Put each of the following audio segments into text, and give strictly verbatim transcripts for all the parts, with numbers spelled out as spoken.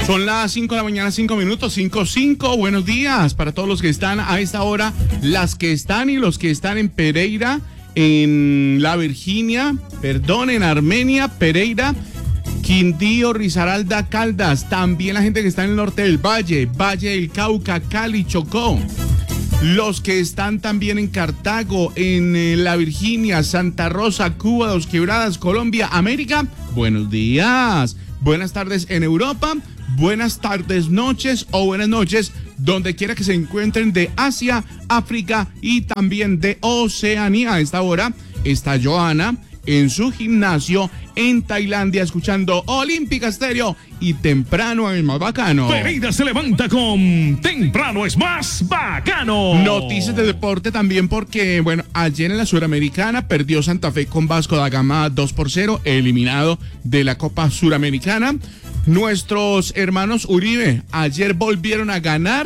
Son las cinco de la mañana, cinco minutos, cinco, cinco. Buenos días para todos los que están a esta hora, las que están y los que están en Pereira, en La Virginia, perdón, en Armenia, Pereira, Quindío, Risaralda, Caldas. También la gente que está en el norte del Valle, Valle del Cauca, Cali, Chocó. Los que están también en Cartago, en eh, La Virginia, Santa Rosa, Cuba, Dos Quebradas, Colombia, América. Buenos días. Buenas tardes en Europa. Buenas tardes, noches o buenas noches, donde quiera que se encuentren de Asia, África y también de Oceanía. A esta hora está Joana en su gimnasio en Tailandia escuchando Olímpica Estéreo y Temprano es más bacano. Pereira se levanta con Temprano es más bacano. Noticias de deporte también porque, bueno, ayer en la Suramericana perdió Santa Fe con Vasco da Gama dos por cero, eliminado de la Copa Suramericana. Nuestros hermanos Uribe ayer volvieron a ganar.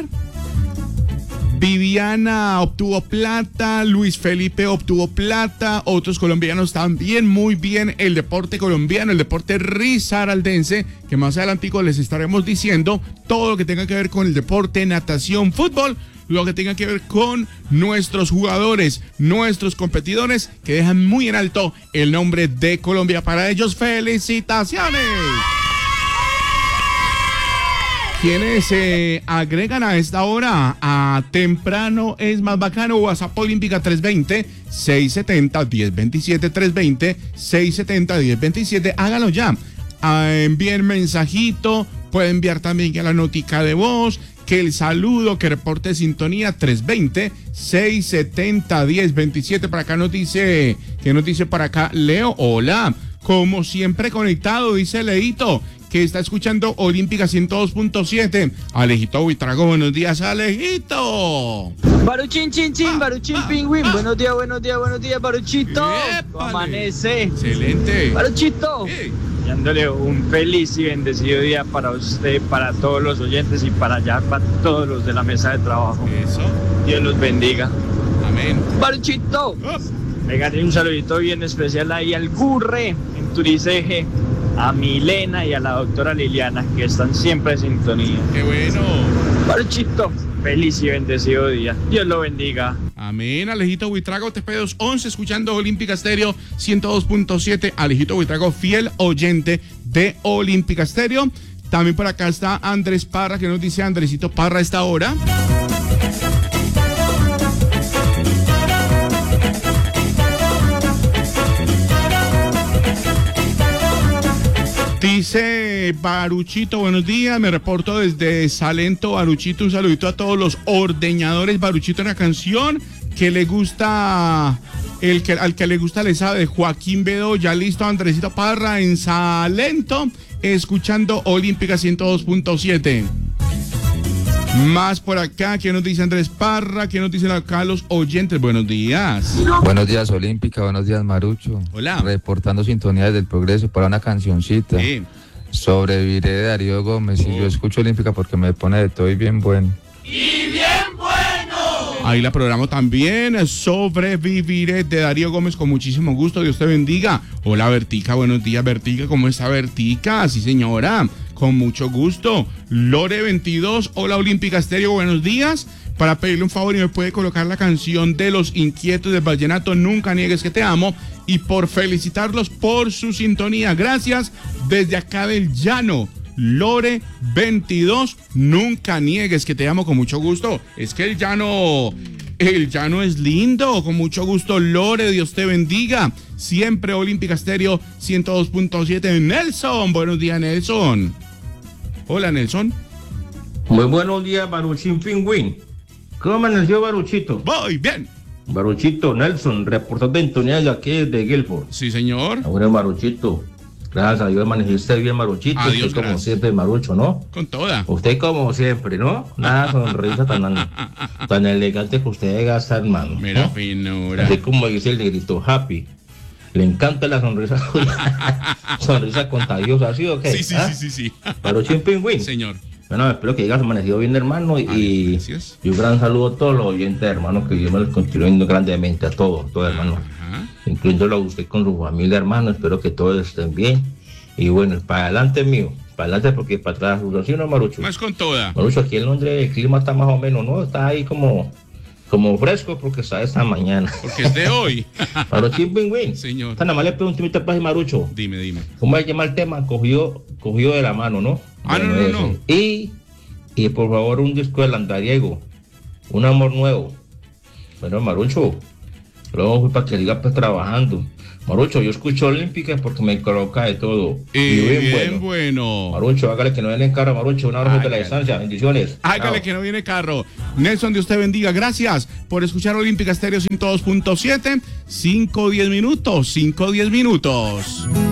Viviana obtuvo plata, Luis Felipe obtuvo plata, otros colombianos también, muy bien el deporte colombiano, el deporte risaraldense, que más adelantico les estaremos diciendo todo lo que tenga que ver con el deporte, natación, fútbol, lo que tenga que ver con nuestros jugadores, nuestros competidores, que dejan muy en alto el nombre de Colombia. Para ellos, felicitaciones. ¿Quiénes se agregan a esta hora a Temprano es más bacano? WhatsApp Olímpica tres dos cero, seis siete cero, uno cero dos siete, tres dos cero, seis siete cero, uno cero dos siete. Háganlo ya. Ah, envíen mensajito, pueden enviar también que la notica de voz, que el saludo, que reporte de sintonía tres dos cero, seis siete cero, uno cero dos siete. Para acá nos dice, que nos dice para acá Leo, hola, como siempre conectado, dice Leito, que está escuchando Olímpica ciento dos punto siete. Alejito Buitrago, buenos días, Alejito. Baruchín, chin, chin, baruchín, pingüín. Ah. Buenos días, buenos días, buenos días, Baruchito. ¿Cómo amanece? Excelente. Baruchito. Sí. Dándole un feliz y bendecido día para usted, para todos los oyentes y para allá, para todos los de la mesa de trabajo. Eso. Dios los bendiga. Amén. Baruchito. Oh. Regale un saludito bien especial ahí al Gurre en Turiceje, a Milena y a la doctora Liliana, que están siempre en sintonía. Qué bueno. Baruchito, feliz y bendecido día. Dios lo bendiga. Amén. Alejito Buitrago, T P dos once, escuchando Olímpica Estéreo ciento dos punto siete. Alejito Buitrago, fiel oyente de Olímpica Estéreo. También por acá está Andrés Parra, que nos dice Andresito Parra a esta hora. Dice Baruchito, buenos días, me reporto desde Salento, Baruchito, un saludito a todos los ordeñadores. Baruchito, una canción que le gusta, el que, al que le gusta le sabe, de Joaquín Bedoya. Listo, Andresito Parra en Salento, escuchando Olímpica ciento dos punto siete. Más por acá, ¿qué nos dice Andrés Parra? ¿Qué nos dicen acá los oyentes? Buenos días. Buenos días, Olímpica. Buenos días, Marucho. Hola. Reportando sintonía del progreso para una cancioncita. Sí. Sobreviviré de Darío Gómez. Oh. Y yo escucho Olímpica porque me pone de todo y bien bueno. ¡Y bien bueno! Ahí la programo también. Sobreviviré de Darío Gómez con muchísimo gusto. Dios te bendiga. Hola, Bertica. Buenos días, Bertica. ¿Cómo está, Bertica? Sí, señora. Con mucho gusto. Lore veintidós, hola Olímpica Estéreo, buenos días. Para pedirle un favor y me puede colocar la canción de Los Inquietos del Vallenato, Nunca Niegues que Te Amo. Y por felicitarlos por su sintonía. Gracias desde acá del llano. Lore veintidós, Nunca Niegues que Te Amo, con mucho gusto. Es que el llano... El llano es lindo, con mucho gusto, Lore, Dios te bendiga. Siempre Olímpica Estéreo ciento dos punto siete. Nelson, buenos días, Nelson. Hola, Nelson. Muy buenos días, Baruchín Pingüín. ¿Cómo amaneció, Baruchito? Voy bien. Baruchito, Nelson, reportante de sintonía de aquí de Guilford. Sí, señor. Bueno, Baruchito, gracias a Dios amaneciste bien, Baruchito. Adiós, usted como gracias. siempre, Marucho, ¿no? Con toda. Usted como siempre, ¿no? Nada sonrisa tan, tan elegante que usted gasta, hermano. Mira, ¿no? finura. Así como dice el negrito Happy. Le encanta la sonrisa. Sonrisa contagiosa, ¿sí o qué? Sí, sí, ¿Ah? sí, sí, sí. Baruchín Pingüín. Señor. Bueno, espero que hayas amanecido bien, hermano, y, Vale, gracias. y un gran saludo a todos los oyentes, hermano, que Dios me los continúe viendo grandemente a todos, todos, hermano, Ajá. incluyéndolo a usted con su familia, hermano. Espero que todos estén bien. Y bueno, para adelante mío, para adelante porque para atrás, ¿sí o no, Marucho? Más con toda. Marucho, aquí en Londres el clima está más o menos, ¿no? Está ahí como, como fresco porque está esta mañana. Porque es de hoy. Marucho, win, win. Señor. Esta nada más le pregunto a mi Marucho. Dime, dime. ¿Cómo se llama el tema? Cogido, cogido de la mano, ¿no? Ah, Bueno, no, no, eso. no. Y, y por favor, un disco de Landariego. Un amor nuevo. Bueno, Marucho, luego fui para que diga pues trabajando. Marucho, yo escucho Olímpica porque me coloca de todo. Y bien, bien bueno. bueno. Marucho, hágale que no viene en carro, Marucho. Un abrazo de la Hágale. distancia. Bendiciones. Hágale Chao. que no viene carro. Nelson, Dios te bendiga. Gracias por escuchar Olímpica Estéreo ciento dos punto siete. cinco diez minutos. cinco diez minutos.